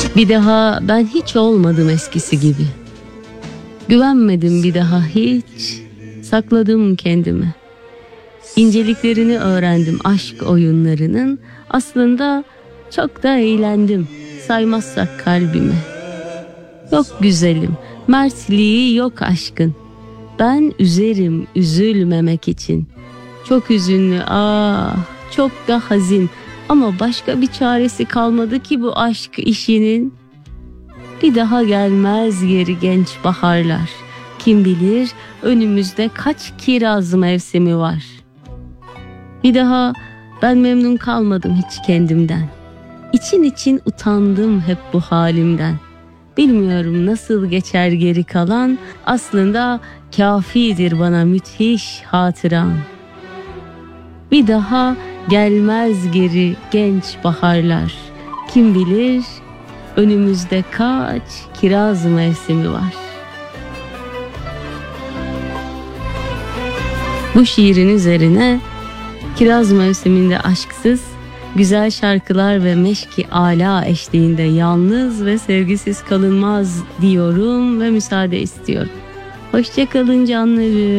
Bir daha ben hiç olmadım eskisi gibi. Güvenmedim bir daha hiç, sakladım kendimi. İnceliklerini öğrendim aşk oyunlarının. Aslında çok da eğlendim, saymazsak kalbimi. Yok güzelim, mertliği yok aşkın. Ben üzerim üzülmemek için. Çok hüzünlü, çok da hazin. Ama başka bir çaresi kalmadı ki bu aşk işinin. Bir daha gelmez geri genç baharlar. Kim bilir önümüzde kaç kiraz mevsimi var. Bir daha ben memnun kalmadım hiç kendimden. İçin için utandım hep bu halimden. Bilmiyorum nasıl geçer geri kalan, aslında kafidir bana müthiş hatıram. Bir daha gelmez geri genç baharlar. Kim bilir önümüzde kaç kiraz mevsimi var. Bu şiirin üzerine kiraz mevsiminde aşksız, güzel şarkılar ve meşki ala eşliğinde yalnız ve sevgisiz kalınmaz diyorum ve müsaade istiyorum. Hoşça kalın canlarım.